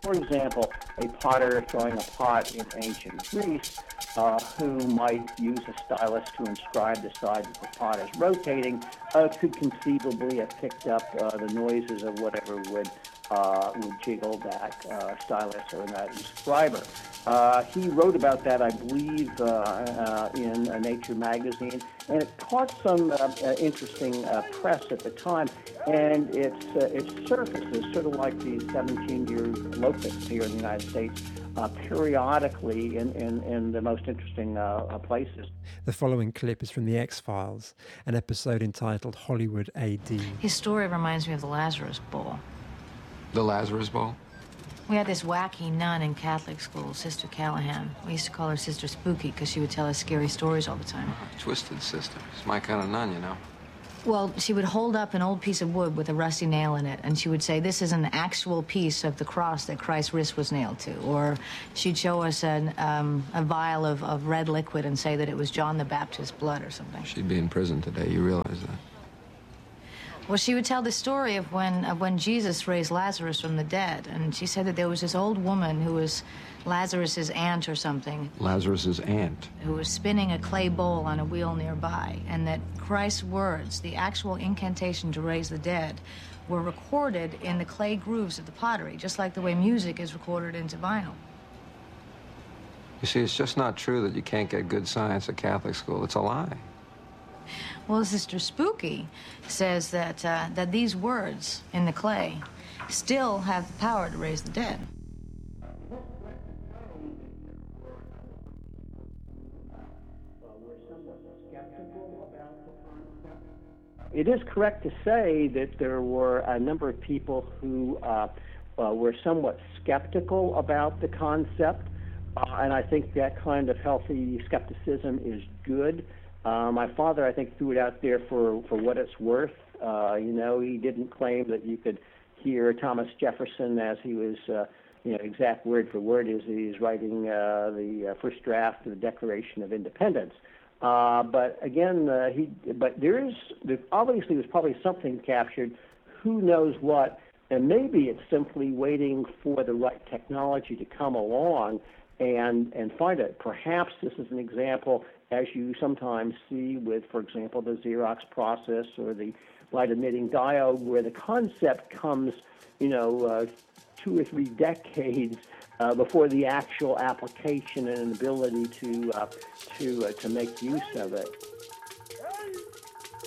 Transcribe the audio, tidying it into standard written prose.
For example, a potter throwing a pot in ancient Greece who might use a stylus to inscribe the side that the pot is rotating could conceivably have picked up the noises of whatever would jiggle that stylus or that inscriber. He wrote about that, I believe, in Nature magazine, and it caught some interesting press at the time. And its surfaces, sort of like the 17-year locusts here in the United States, periodically in the most interesting places. The following clip is from The X-Files, an episode entitled Hollywood AD. His story reminds me of the Lazarus Bowl. The Lazarus Bowl? We had this wacky nun in Catholic school, Sister Callahan. We used to call her Sister Spooky because she would tell us scary stories all the time. Twisted sister. It's my kind of nun, you know. Well, she would hold up an old piece of wood with a rusty nail in it, and she would say, this is an actual piece of the cross that Christ's wrist was nailed to. Or she'd show us a vial of red liquid and say that it was John the Baptist's blood or something. She'd be in prison today, you realize that? Well, she would tell the story of when Jesus raised Lazarus from the dead, and she said that there was this old woman who was Lazarus's aunt or something. Lazarus's aunt? Who was spinning a clay bowl on a wheel nearby, and that Christ's words, the actual incantation to raise the dead, were recorded in the clay grooves of the pottery, just like the way music is recorded into vinyl. You see, it's just not true that you can't get good science at Catholic school. It's a lie. Well, Sister Spooky says that these words in the clay still have the power to raise the dead. It is correct to say that there were a number of people who were somewhat skeptical about the concept, and I think that kind of healthy skepticism is good. My father, I think, threw it out there for what it's worth. He didn't claim that you could hear Thomas Jefferson as he was, exact word for word as he's writing the first draft of the Declaration of Independence. But again, there obviously was probably something captured. Who knows what? And maybe it's simply waiting for the right technology to come along and find it. Perhaps this is an example, as you sometimes see with, for example, the Xerox process or the light-emitting diode, where the concept comes, 2 or 3 decades before the actual application and an ability to make use of it.